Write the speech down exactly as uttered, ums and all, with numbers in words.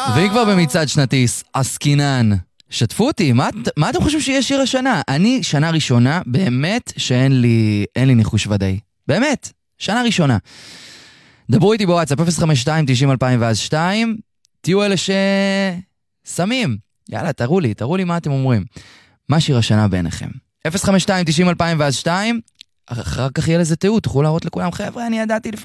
והיא כבר במצעד שנתי עסקינן. שתפו אותי, מה, מה אתם חושבים שיהיה שיר השנה? אני שנה ראשונה, באמת שאין לי, אין לי ניחוש ודאי. באמת, שנה ראשונה. דברו איתי בוואטסאפ אפס חמש שתיים תשעים אלפיים ואז שתיים, תהיו אלה ששמים. יאללה, תראו לי, תראו לי מה אתם אומרים. מה שיר השנה בעיניכם? אפס חמש שתיים תשעים אלפיים ואז שתיים, אחר כך יהיה לזה תיעוד, תוכלו להראות לכולם, חבר'ה, אני ידעתי לפני